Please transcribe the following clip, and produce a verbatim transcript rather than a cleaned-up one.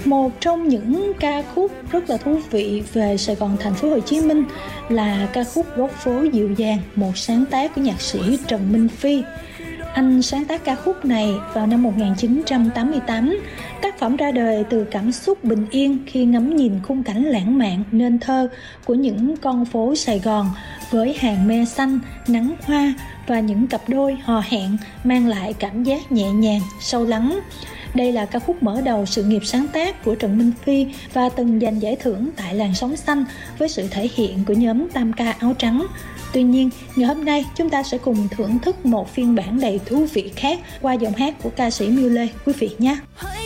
Một trong những ca khúc rất là thú vị về Sài Gòn, thành phố Hồ Chí Minh là ca khúc Góc phố dịu dàng, một sáng tác của nhạc sĩ Trần Minh Phi. Anh sáng tác ca khúc này vào năm một nghìn chín trăm tám mươi tám. Tác phẩm ra đời từ cảm xúc bình yên khi ngắm nhìn khung cảnh lãng mạn nên thơ của những con phố Sài Gòn với hàng me xanh, nắng hoa và những cặp đôi hò hẹn mang lại cảm giác nhẹ nhàng, sâu lắng. Đây là ca khúc mở đầu sự nghiệp sáng tác của Trần Minh Phi và từng giành giải thưởng tại làn sóng xanh với sự thể hiện của nhóm Tam Ca Áo Trắng. Tuy nhiên, ngày hôm nay chúng ta sẽ cùng thưởng thức một phiên bản đầy thú vị khác qua giọng hát của ca sĩ Miu Lê, quý vị nhé.